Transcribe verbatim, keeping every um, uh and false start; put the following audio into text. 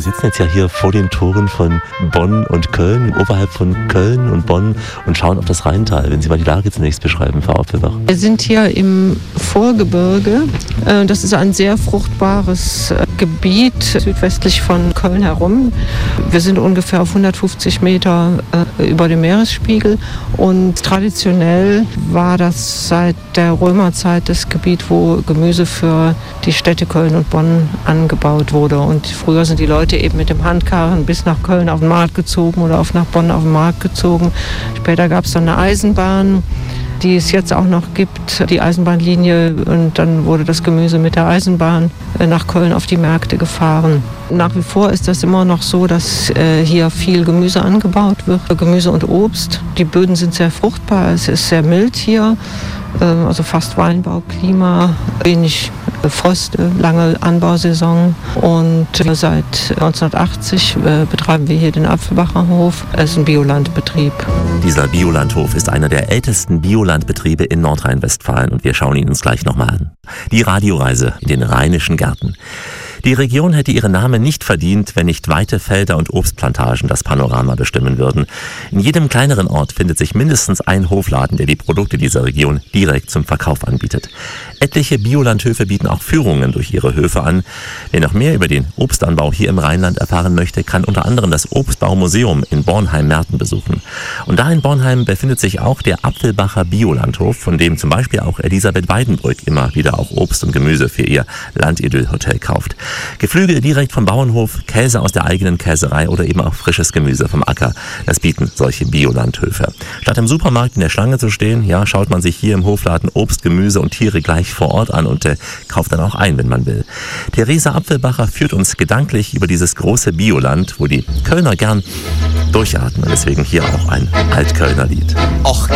sitzen jetzt ja hier vor den Toren von Bonn und Köln, oberhalb von Köln und Bonn und schauen auf das Rheintal. Wenn Sie mal die Lage zunächst beschreiben, Frau Apfelbach. Wir sind hier im Vorgebirge. Das ist ein sehr fruchtbares Gebiet südwestlich von Köln herum. Wir sind ungefähr auf hundertfünfzig Meter über dem Meeresspiegel und traditionell war das seit der Römerzeit das Gebiet, wo Gemüse für die Städte Köln und Bonn angebaut wurde. Und früher sind die Leute eben mit dem Handkarren bis nach Köln auf den Markt gezogen oder auf nach Bonn auf den Markt gezogen. Später gab es dann eine Eisenbahn, die es jetzt auch noch gibt, die Eisenbahnlinie, und dann wurde das Gemüse mit der Eisenbahn nach Köln auf die Märkte gefahren. Nach wie vor ist das immer noch so, dass äh, hier viel Gemüse angebaut wird, Gemüse und Obst. Die Böden sind sehr fruchtbar, es ist sehr mild hier, äh, also fast Weinbauklima, wenig äh, Frost, äh, lange Anbausaison. Und äh, seit neunzehnhundertachtzig äh, betreiben wir hier den Apfelbacher Hof. Es ist ein Biolandbetrieb. Dieser Biolandhof ist einer der ältesten Biolandbetriebe in Nordrhein-Westfalen und wir schauen ihn uns gleich nochmal an. Die Radioreise in den Rheinischen Gärten. Die Region hätte ihren Namen nicht verdient, wenn nicht weite Felder und Obstplantagen das Panorama bestimmen würden. In jedem kleineren Ort findet sich mindestens ein Hofladen, der die Produkte dieser Region direkt zum Verkauf anbietet. Etliche Biolandhöfe bieten auch Führungen durch ihre Höfe an. Wer noch mehr über den Obstanbau hier im Rheinland erfahren möchte, kann unter anderem das Obstbaumuseum in Bornheim-Merten besuchen. Und da in Bornheim befindet sich auch der Apfelbacher Biolandhof, von dem zum Beispiel auch Elisabeth Weidenbrück immer wieder auch Obst und Gemüse für ihr Landidyll-Hotel kauft. Geflügel direkt vom Bauernhof, Käse aus der eigenen Käserei oder eben auch frisches Gemüse vom Acker. Das bieten solche Biolandhöfe. Statt im Supermarkt in der Schlange zu stehen, ja, schaut man sich hier im Hofladen Obst, Gemüse und Tiere gleich vor Ort an und äh, kauft dann auch ein, wenn man will. Theresa Apfelbacher führt uns gedanklich über dieses große Bioland, wo die Kölner gern durchatmen. Deswegen hier auch ein Altkölner Lied. Och,